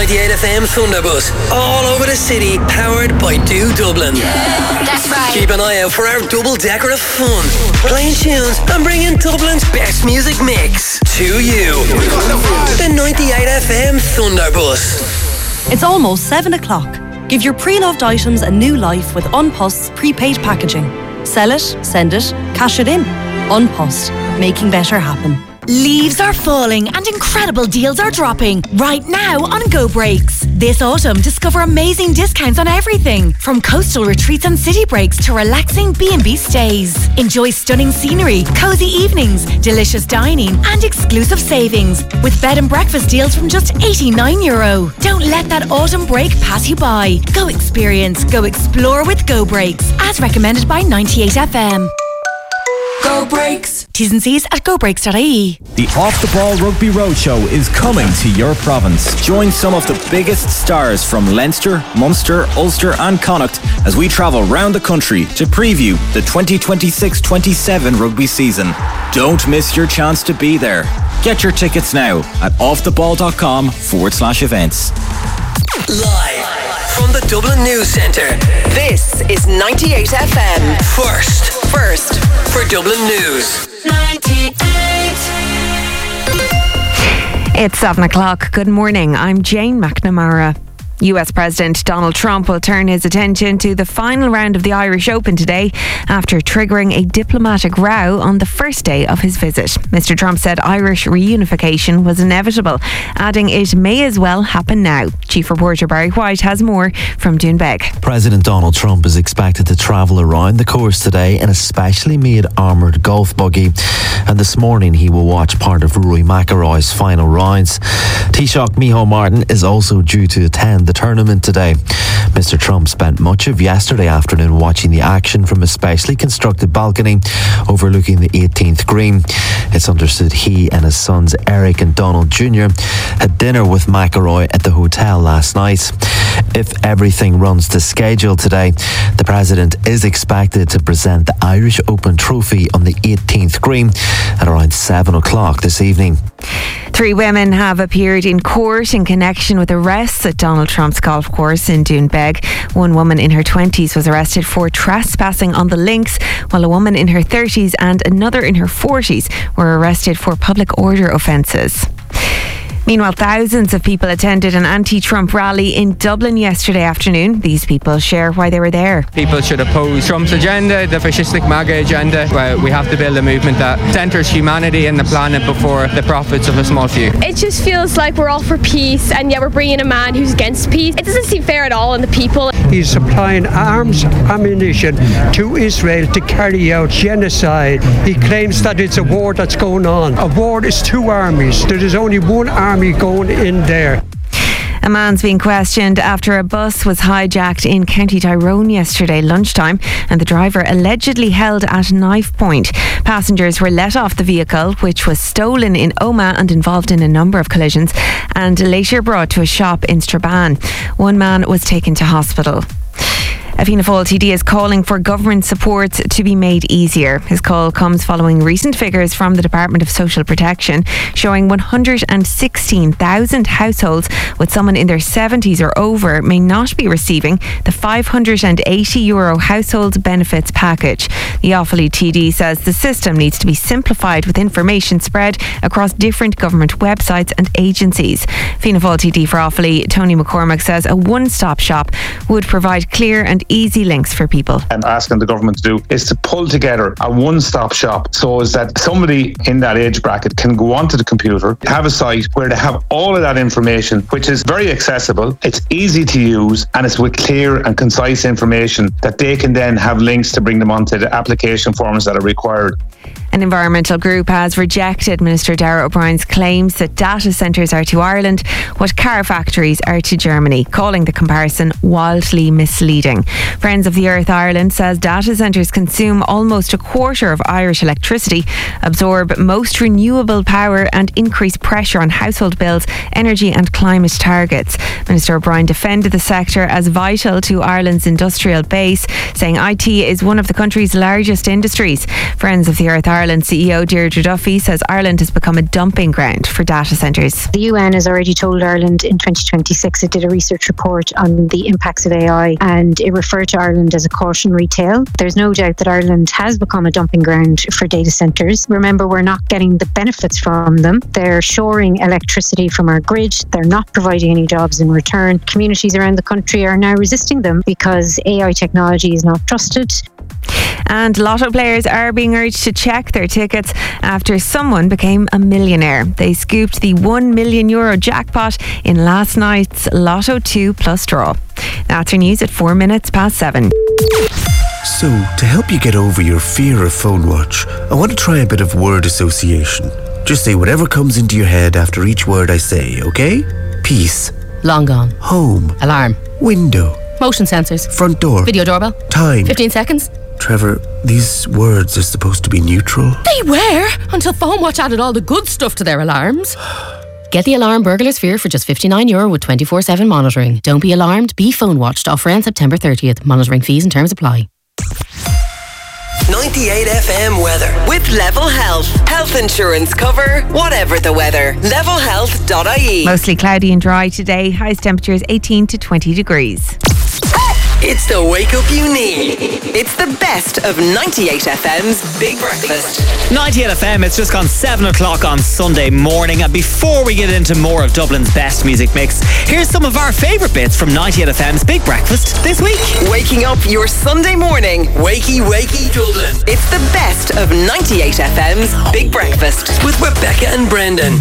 98 FM Thunderbus, all over the city, powered by Do Dublin. That's right. Keep an eye out for our double-decker of fun, playing tunes and bringing Dublin's best music mix to you. The 98 FM Thunderbus. It's almost 7 o'clock. Give your pre-loved items a new life with Unpost's prepaid packaging. Sell it, send it, cash it in. Unpost, making better happen. Leaves are falling and incredible deals are dropping right now on Go Breaks. This autumn, discover amazing discounts on everything from coastal retreats and city breaks to relaxing B&B stays. Enjoy stunning scenery, cozy evenings, delicious dining and exclusive savings with bed and breakfast deals from just €89. Don't let that autumn break pass you by. Go experience, go explore with Go Breaks, as recommended by 98FM. Go Breaks. T's and C's at gobreaks.ie. The Off the Ball Rugby Roadshow is coming to your province. Join some of the biggest stars from Leinster, Munster, Ulster and Connacht as we travel round the country to preview the 2026-27 rugby season. Don't miss your chance to be there. Get your tickets now at offtheball.com/events. Live from the Dublin News Centre, this is 98 FM. First for Dublin News. 98. It's 7 o'clock. Good morning. I'm Jane McNamara. US President Donald Trump will turn his attention to the final round of the Irish Open today after triggering a diplomatic row on the first day of his visit. Mr. Trump said Irish reunification was inevitable, adding it may as well happen now. Chief reporter Barry White has more from Doonbeg. President Donald Trump is expected to travel around the course today in a specially made armoured golf buggy, and this morning he will watch part of Rory McIlroy's final rounds. Taoiseach Micheál Martin is also due to attend the tournament today. Mr. Trump spent much of yesterday afternoon watching the action from a specially constructed balcony overlooking the 18th green. It's understood he and his sons Eric and Donald Jr. had dinner with McIlroy at the hotel last night. If everything runs to schedule today, the President is expected to present the Irish Open trophy on the 18th green at around 7 o'clock this evening. 3 women have appeared in court in connection with arrests at Donald Trump's golf course in Doonbeg. One woman in her 20s was arrested for trespassing on the links, while a woman in her 30s and another in her 40s were arrested for public order offences. Meanwhile, thousands of people attended an anti-Trump rally in Dublin yesterday afternoon. These people share why they were there. People should oppose Trump's agenda, the fascistic MAGA agenda. We have to build a movement that centres humanity and the planet before the profits of a small few. It just feels like we're all for peace, and yet we're bringing a man who's against peace. It doesn't seem fair at all on the people. He's supplying arms, ammunition to Israel to carry out genocide. He claims that it's a war that's going on. A war is 2 armies. There is only one army going in there. A man's being questioned after a bus was hijacked in County Tyrone yesterday lunchtime and the driver allegedly held at knife point. Passengers were let off the vehicle, which was stolen in Omagh and involved in a number of collisions, and later brought to a shop in Strabane. One man was taken to hospital. A Fianna Fáil TD is calling for government support to be made easier. His call comes following recent figures from the Department of Social Protection showing 116,000 households with someone in their 70s or over may not be receiving the €580 household benefits package. The Offaly TD says the system needs to be simplified with information spread across different government websites and agencies. Fianna Fáil TD for Offaly, Tony McCormack, says a one-stop shop would provide clear and easy links for people. I'm asking the government to do is to pull together a one-stop shop so as that somebody in that age bracket can go onto the computer, have a site where they have all of that information, which is very accessible, it's easy to use, and it's with clear and concise information that they can then have links to bring them onto the application forms that are required. An environmental group has rejected Minister Darragh O'Brien's claims that data centres are to Ireland what car factories are to Germany, calling the comparison wildly misleading. Friends of the Earth Ireland says data centres consume almost a quarter of Irish electricity, absorb most renewable power and increase pressure on household bills, energy and climate targets. Minister O'Brien defended the sector as vital to Ireland's industrial base, saying IT is one of the country's largest industries. Friends of the Earth Ireland Ireland CEO Deirdre Duffy says Ireland has become a dumping ground for data centres. The UN has already told Ireland in 2026 it did a research report on the impacts of AI, and it referred to Ireland as a cautionary tale. There's no doubt that Ireland has become a dumping ground for data centres. Remember, we're not getting the benefits from them. They're shoring electricity from our grid. They're not providing any jobs in return. Communities around the country are now resisting them because AI technology is not trusted. And lotto players are being urged to check their tickets after someone became a millionaire. They scooped the €1 million jackpot in last night's Lotto 2 Plus draw. That's your news at 7:04. So, to help you get over your fear of phone watch, I want to try a bit of word association. Just say whatever comes into your head after each word I say, okay? Peace. Long gone. Home. Alarm. Window. Motion sensors. Front door. Video doorbell. Time. 15 seconds. Trevor, these words are supposed to be neutral. They were, until PhoneWatch added all the good stuff to their alarms. Get the alarm Burglar's Fear for just €59 with 24/7 monitoring. Don't be alarmed, be PhoneWatched. Offer ends September 30th. Monitoring fees and terms apply. 98 FM weather with Level Health. Health insurance cover, whatever the weather. Levelhealth.ie. Mostly cloudy and dry today. Highest temperatures 18 to 20 degrees. It's the wake up you need. It's the best of 98 FM's Big Breakfast. 98 FM, it's just gone 7 o'clock on Sunday morning. And before we get into more of Dublin's best music mix, here's some of our favourite bits from 98 FM's Big Breakfast this week. Waking up your Sunday morning. Wakey, wakey, Dublin. It's the best of 98 FM's Big Breakfast with Rebecca and Brendan.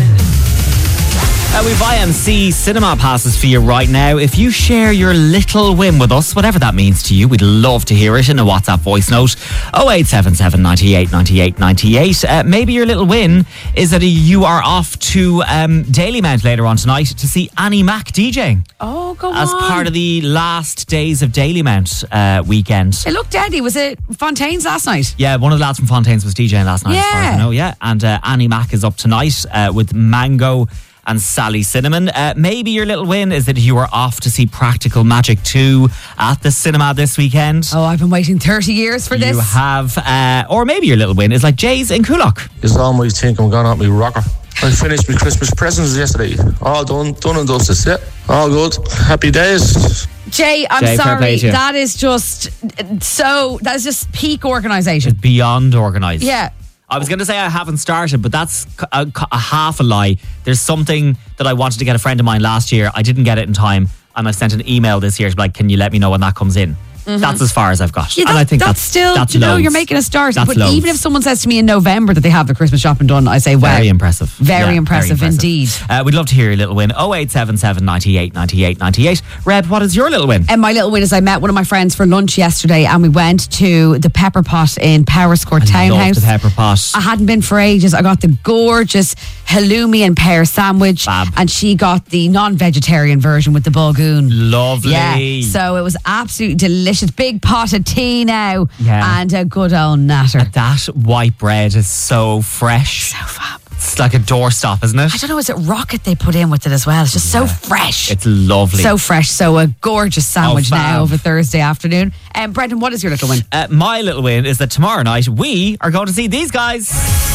We've IMC cinema passes for you right now. If you share your little win with us, whatever that means to you, we'd love to hear it in a WhatsApp voice note. 0877 98 98 98. Maybe your little win is that you are off to Dalymount later on tonight to see Annie Mac DJing. Oh, go on. As part of the last days of Dalymount weekend. It looked deadly. Was it Fontaine's last night? Yeah, one of the lads from Fontaine's was DJing last night, as far as I know, yeah. And Annie Mac is up tonight with Mango and Sally Cinnamon. Maybe your little win is that you are off to see Practical Magic 2 at the cinema this weekend. Oh, I've been waiting 30 years for this. You have. Or maybe your little win is like Jay's in Coolock. You always think I'm going out my rocker. I finished my Christmas presents yesterday. All done and dusted. Yeah, all good. Happy days. Jay, I'm sorry. That is just peak organisation. Beyond organised. Yeah. I was going to say I haven't started, but that's a half a lie. There's something that I wanted to get a friend of mine last year. I didn't get it in time, and I sent an email this year to be like, can you let me know when that comes in? Mm-hmm. That's as far as I've got. Yeah, and I think that's still, that's you're making a start. That's but loads. even if someone says to me in November that they have the Christmas shopping done, I say, wow. Very impressive. Very impressive indeed. We'd love to hear your little win. 0877 98 98 98. Reb, what is your little win? And my little win is I met one of my friends for lunch yesterday and we went to the Pepper Pot in Powerscourt Townhouse. The Pepper Pot. I hadn't been for ages. I got the gorgeous halloumi and pear sandwich. Fab. And she got the non-vegetarian version with the bulgoon. Lovely. Yeah, so it was absolutely delicious. Big pot of tea now. Yeah. And a good old natter. That white bread is so fresh. So fab. It's like a doorstop, isn't it? I don't know, is it rocket they put in with it as well? It's just so fresh. It's lovely. So fresh. So a gorgeous sandwich now over Thursday afternoon. Brendan, what is your little win? My little win is that tomorrow night we are going to see these guys.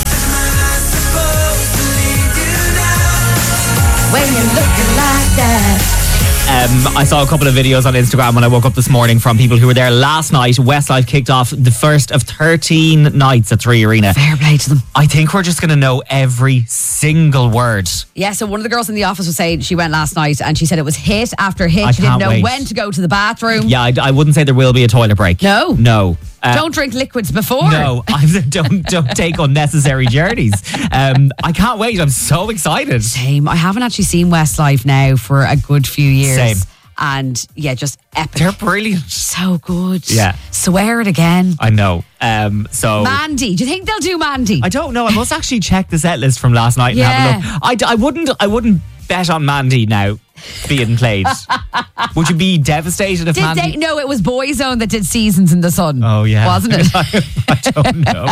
When you're looking like that. I saw a couple of videos on Instagram when I woke up this morning from people who were there last night. Westlife kicked off the first of 13 nights at 3 Arena. Fair play to them. I think we're just going to know every single word. Yeah, so one of the girls in the office was saying she went last night and she said it was hit after hit. She didn't know when to go to the bathroom. Yeah, I wouldn't say there will be a toilet break. No. Don't drink liquids before. No, don't take unnecessary journeys. I can't wait. I'm so excited. Same. I haven't actually seen Westlife now for a good few years. Same. And yeah, just epic. They're brilliant. So good. Yeah. Swear it again. I know. So Mandy. Do you think they'll do Mandy? I don't know. I must actually check the set list from last night and have a look. I wouldn't bet on Mandy now being played. Would you be devastated if Mandy... No, it was Boyzone that did Seasons in the Sun. Oh, yeah. Wasn't it? I don't know.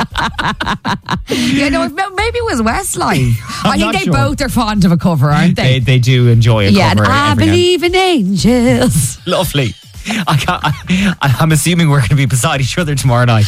Yeah, no, maybe it was Westlife. I think they sure. both are fond of a cover, aren't they? They do enjoy a cover. Yeah, and I believe in angels. Lovely. I'm assuming we're going to be beside each other tomorrow night.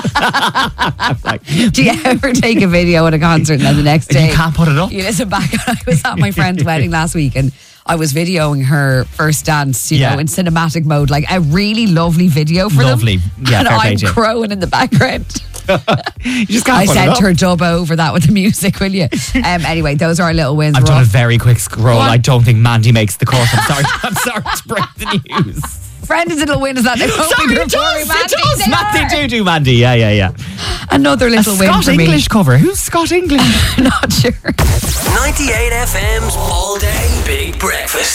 Do you ever take a video at a concert and then the next day you can't put it up? You listen back. I was at my friend's wedding last week and I was videoing her first dance, you know, in cinematic mode, like a really lovely video for them. Yeah, and I'm crowing in the background. You just can't put it sent up. her dub over that with the music, will you? Anyway, those are our little wins. I've done a very quick scroll. I don't think Mandy makes the course. I'm sorry to break the news. Brendan's little win is that they won't be performing Mandy. It does. Mandy do Mandy. Yeah. Another little win Scott for English me. cover. Who's Scott English? Not sure. 98 FM's All Day Big Breakfast.